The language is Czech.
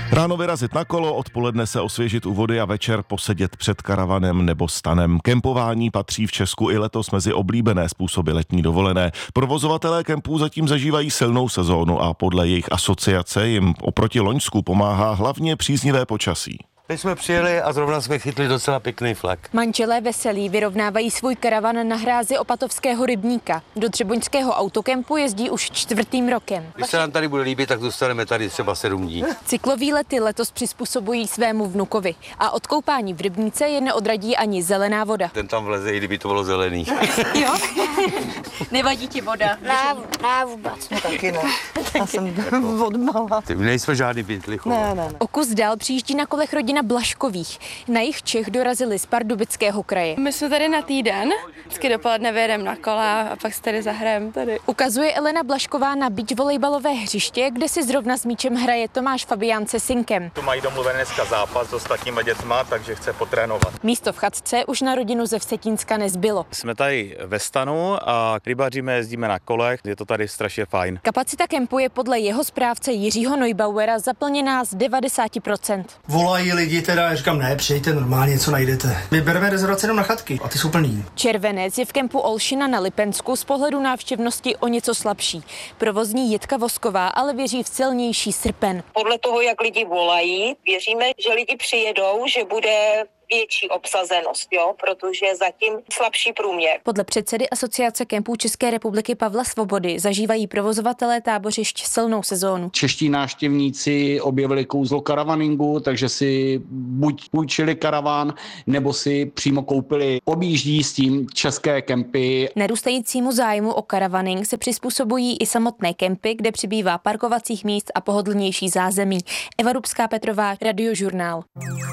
Ráno vyrazit na kolo, odpoledne se osvěžit u vody a večer posedět před karavanem nebo stanem. Kempování patří v Česku i letos mezi oblíbené způsoby letní dovolené. Provozovatelé kempů zatím zažívají silnou sezónu a podle jejich asociace jim oproti loňsku pomáhá hlavně příznivé počasí. My jsme přijeli a zrovna jsme chytli docela pěkný flak. Manželé Veselí vyrovnávají svůj karavan na hrázi Opatovského rybníka. Do třeboňského autokempu jezdí už 4. rokem. Když se nám tady bude líbit, tak zůstaneme tady třeba 7 dní. Cyklovýlety letos přizpůsobují svému vnukovi a od koupání v rybníce je neodradí ani zelená voda. Ten tam vleze, i kdyby to bylo zelený. Jo? Nevadí ti voda? Ne, vůbec. No taky ne. Já jsem odmala. My nejsme žádný pytlichov. Ne. O kus dál přijíždí na kolech rodina Blaškových. Na jich Čech dorazili z Pardubického kraje. My jsme tady na týden, vždycky dopoledne vyjedeme na kola a pak se tady zahrajeme tady. Ukazuje Elena Blašková na beach volejbalové hřiště, kde si zrovna s míčem hraje Tomáš Fabián se synkem. Tu mají domluvený dneska zápas s ostatníma dětma, takže chce potrénovat. Místo v chatce už na rodinu ze Vsetínska nezbylo. Jsme tady ve stanu a rybaříme, jezdíme na kolech, je to tady strašně fajn. Kapacita kempu je podle jeho správce Jiřího Neubauera zaplněná z 90%. Volají lidi, teda já říkám, ne, přijďte, normálně něco najdete. My bereme rezervace jenom na chatky a ty jsou plný. Červenec je v kempu Olšina na Lipensku z pohledu návštěvnosti o něco slabší. Provozní Jitka Vosková ale věří v silnější srpen. Podle toho, jak lidi volají, věříme, že lidi přijedou, že bude větší obsazenost, jo, protože zatím slabší průměr. Podle předsedy Asociace kempů České republiky Pavla Svobody zažívají provozovatelé tábořišť silnou sezónu. Čeští návštěvníci objevili kouzlo karavaningu, takže si buď půjčili karavan, nebo si přímo koupili. Objíždí s tím české kempy. Narůstajícímu zájmu o karavaning se přizpůsobují i samotné kempy, kde přibývá parkovacích míst a pohodlnější zázemí. Eva Rubská Petrová, Radiožurnál.